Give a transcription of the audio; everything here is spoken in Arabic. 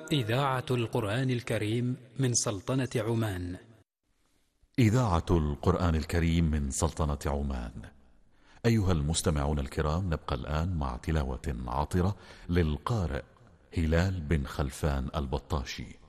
إذاعة القرآن الكريم من سلطنة عمان. إذاعة القرآن الكريم من سلطنة عمان. أيها المستمعون الكرام، نبقى الآن مع تلاوة عطرة للقارئ هلال بن خلفان البطاشي.